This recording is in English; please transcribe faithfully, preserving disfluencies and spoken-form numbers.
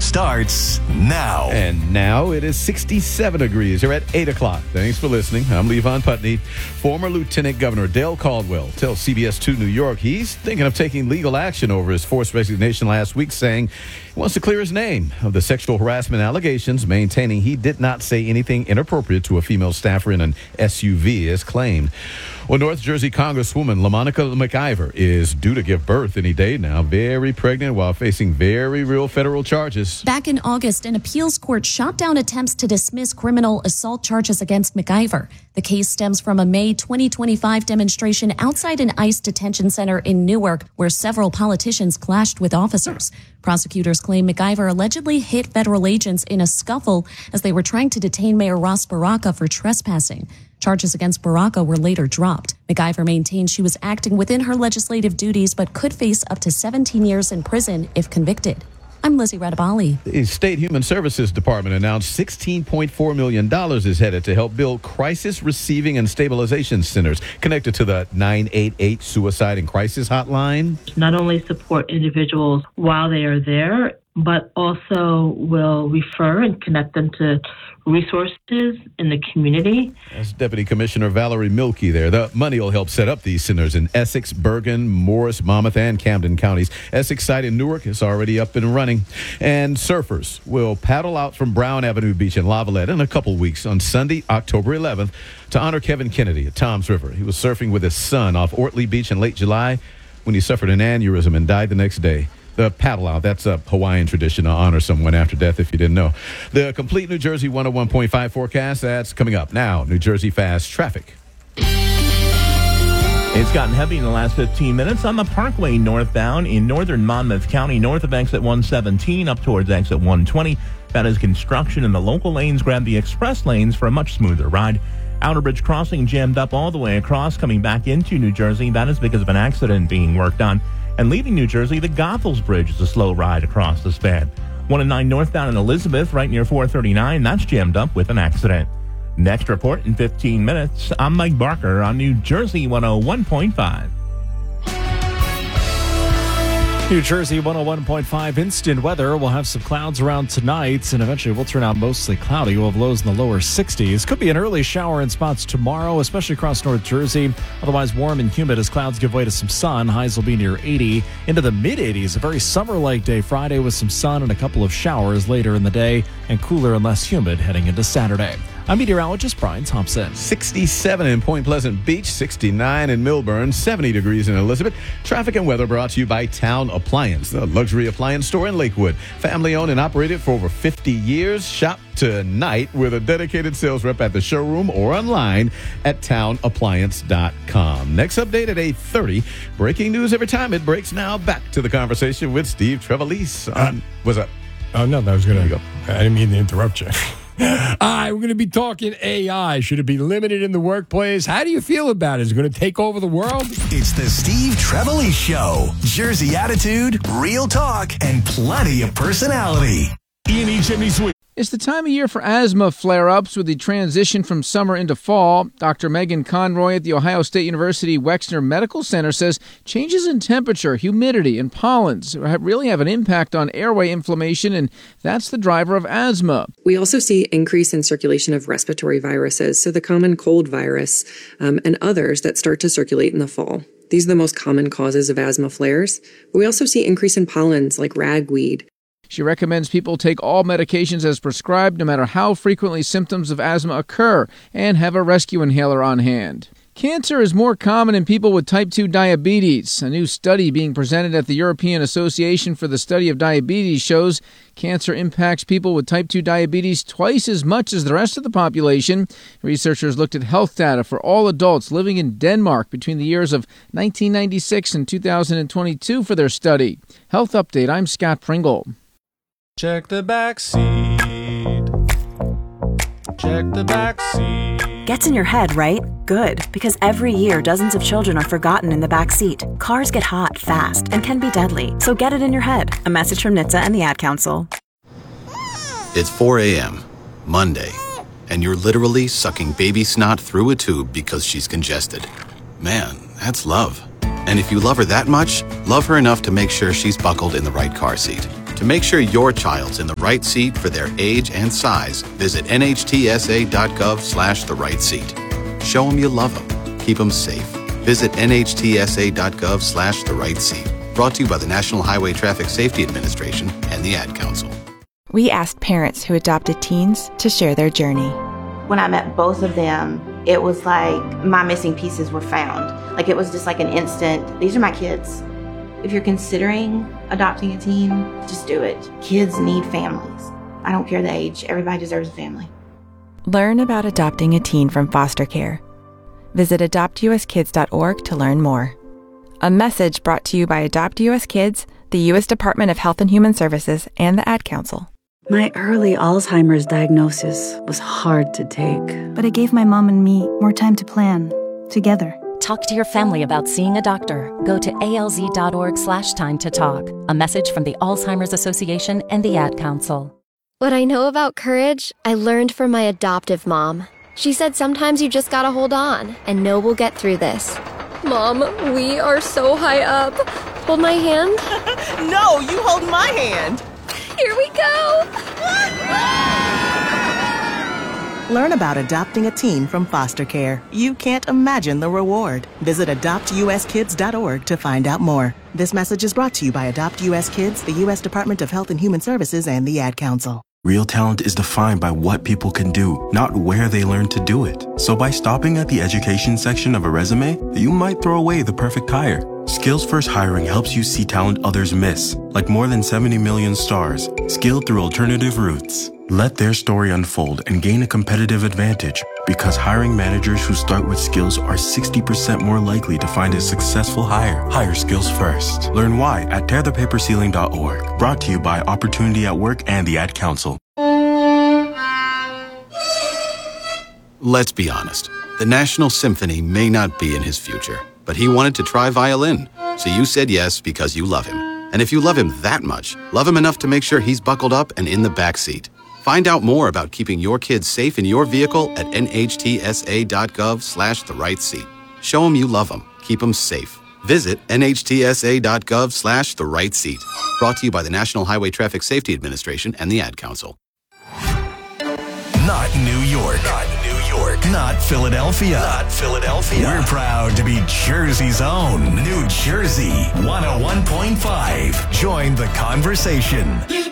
starts now. And now it is sixty-seven degrees here at eight o'clock. Thanks for listening. I'm Levon Putney. Former Lieutenant Governor Dale Caldwell tells C B S two New York he's thinking of taking legal action over his forced resignation last week, saying he wants to clear his name of the sexual harassment allegations, maintaining he did not say anything inappropriate to a female staffer in an S U V, as claimed. Well, North Jersey Congresswoman LaMonica McIver is due to give birth any day now, very pregnant while facing very real federal charges. Back in August, an appeals court shot down attempts to dismiss criminal assault charges against McIver. The case stems from a May twenty twenty-five demonstration outside an ICE detention center in Newark, where several politicians clashed with officers. Prosecutors claim McIver allegedly hit federal agents in a scuffle as they were trying to detain Mayor Ras Baraka for trespassing. Charges against Baraka were later dropped. McIver maintains she was acting within her legislative duties but could face up to seventeen years in prison if convicted. I'm Lizzie Radabali. The State Human Services Department announced sixteen point four million dollars is headed to help build crisis receiving and stabilization centers connected to the nine eight eight Suicide and Crisis Hotline. Not only support individuals while they are there, but also will refer and connect them to resources in the community. That's Deputy Commissioner Valerie Milkey there. The money will help set up these centers in Essex, Bergen, Morris, Monmouth, and Camden counties. Essex site in Newark is already up and running. And surfers will paddle out from Brown Avenue Beach in Lavallette in a couple weeks on Sunday, October eleventh, to honor Kevin Kennedy at Toms River. He was surfing with his son off Ortley Beach in late July when he suffered an aneurysm and died the next day. The paddle out, that's a Hawaiian tradition to honor someone after death, if you didn't know. The complete New Jersey one oh one point five forecast, that's coming up now. New Jersey Fast Traffic. It's gotten heavy in the last fifteen minutes on the Parkway northbound in northern Monmouth County, north of exit one seventeen up towards exit one twenty. That is construction in the local lanes. Grab the express lanes for a much smoother ride. Outer Bridge Crossing jammed up all the way across, coming back into New Jersey. That is because of an accident being worked on. And leaving New Jersey, the Goethals Bridge is a slow ride across the span. one oh nine northbound in Elizabeth, right near four thirty-nine, that's jammed up with an accident. Next report in fifteen minutes. I'm Mike Barker on New Jersey one oh one point five. New Jersey one oh one point five instant weather. We'll have some clouds around tonight, and eventually we'll turn out mostly cloudy. We'll have lows in the lower sixties. Could be an early shower in spots tomorrow, especially across North Jersey. Otherwise warm and humid as clouds give way to some sun. Highs will be near eighty. Into the mid-eighties, a very summer-like day Friday with some sun and a couple of showers later in the day, and cooler and less humid heading into Saturday. I'm meteorologist Brian Thompson. sixty-seven in Point Pleasant Beach, sixty-nine in Millburn, seventy degrees in Elizabeth. Traffic and weather brought to you by Town Appliance, the luxury appliance store in Lakewood. Family owned and operated for over fifty years. Shop tonight with a dedicated sales rep at the showroom or online at town appliance dot com. Next update at eight thirty. Breaking news every time it breaks. Now back to the conversation with Steve Trevelise. On, uh, what's up? Oh, no, that was going to go. I didn't mean to interrupt you. All right, we're going to be talking A I. Should it be limited in the workplace? How do you feel about it? Is it going to take over the world? It's the Steve Trevelise Show. Jersey attitude, real talk, and plenty of personality. E and E Chimney Sweep. It's the time of year for asthma flare-ups with the transition from summer into fall. Doctor Megan Conroy at the Ohio State University Wexner Medical Center says changes in temperature, humidity, and pollens really have an impact on airway inflammation, and that's the driver of asthma. We also see increase in circulation of respiratory viruses, so the common cold virus um, and others that start to circulate in the fall. These are the most common causes of asthma flares. But we also see increase in pollens like ragweed. She recommends people take all medications as prescribed, no matter how frequently symptoms of asthma occur, and have a rescue inhaler on hand. Cancer is more common in people with type two diabetes. A new study being presented at the European Association for the Study of Diabetes shows cancer impacts people with type two diabetes twice as much as the rest of the population. Researchers looked at health data for all adults living in Denmark between the years of nineteen ninety-six and two thousand twenty-two for their study. Health Update, I'm Scott Pringle. Check the back seat. Check the back seat. Gets in your head, right? Good, because every year dozens of children are forgotten in the back seat. Cars get hot fast and can be deadly, so get it in your head. A message from N H T S A and the Ad Council. It's four a.m., Monday, and you're literally sucking baby snot through a tube because she's congested. Man, that's love. And if you love her that much, love her enough to make sure she's buckled in the right car seat. To make sure your child's in the right seat for their age and size, visit nhtsa.gov slash the right seat. Show them you love them. Keep them safe. Visit nhtsa.gov slash the right seat. Brought to you by the National Highway Traffic Safety Administration and the Ad Council. We asked parents who adopted teens to share their journey. When I met both of them, it was like my missing pieces were found. Like it was just like an instant, these are my kids. If you're considering adopting a teen, just do it. Kids need families. I don't care the age, everybody deserves a family. Learn about adopting a teen from foster care. Visit adopt u s kids dot org to learn more. A message brought to you by Adopt U S Kids, the U S Department of Health and Human Services, and the Ad Council. My early Alzheimer's diagnosis was hard to take. But it gave my mom and me more time to plan, together. Talk to your family about seeing a doctor. Go to alz.org slash time to talk. A message from the Alzheimer's Association and the Ad Council. What I know about courage, I learned from my adoptive mom. She said sometimes you just gotta hold on and know we'll get through this. Mom, we are so high up. Hold my hand. No, you hold my hand. Here we go! Learn about adopting a teen from foster care. You can't imagine the reward. Visit adopt u s kids dot org to find out more. This message is brought to you by Adopt U S Kids, the U S Department of Health and Human Services, and the Ad Council. Real talent is defined by what people can do, not where they learn to do it. So by stopping at the education section of a resume, you might throw away the perfect hire. Skills First Hiring helps you see talent others miss, like more than seventy million stars, skilled through alternative routes. Let their story unfold and gain a competitive advantage, because hiring managers who start with skills are sixty percent more likely to find a successful hire. Hire skills first. Learn why at tear the paper ceiling dot org. Brought to you by Opportunity at Work and the Ad Council. Let's be honest. The National Symphony may not be in his future, but he wanted to try violin. So you said yes because you love him. And if you love him that much, love him enough to make sure he's buckled up and in the back seat. Find out more about keeping your kids safe in your vehicle at nhtsa.gov slash the right seat. Show them you love them. Keep them safe. Visit nhtsa.gov slash the right seat. Brought to you by the National Highway Traffic Safety Administration and the Ad Council. Not New York. Not New York. Not Philadelphia. Not Philadelphia. We're proud to be Jersey's own New Jersey one oh one point five. Join the conversation.